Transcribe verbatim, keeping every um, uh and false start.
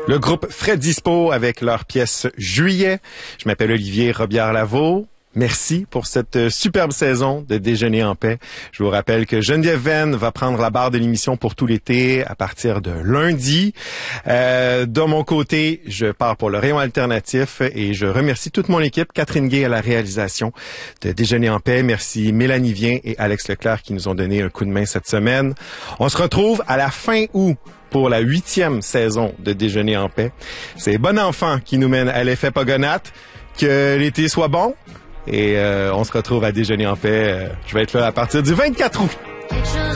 Le groupe Fred Dispo avec leur pièce Juillet. Je m'appelle Olivier Robillard-Lavaux. Merci pour cette superbe saison de Déjeuner en paix. Je vous rappelle que Geneviève Venn va prendre la barre de l'émission pour tout l'été à partir de lundi. Euh, de mon côté, je pars pour le rayon alternatif et je remercie toute mon équipe, Catherine Gay à la réalisation de Déjeuner en paix. Merci Mélanie Vien et Alex Leclerc qui nous ont donné un coup de main cette semaine. On se retrouve à la fin août pour la huitième saison de Déjeuner en paix. C'est Bon Enfant qui nous mène à l'effet Pogonate. Que l'été soit bon. Et euh, on se retrouve à Déjeuner en paix. Euh, je vais être là à partir du vingt-quatre août.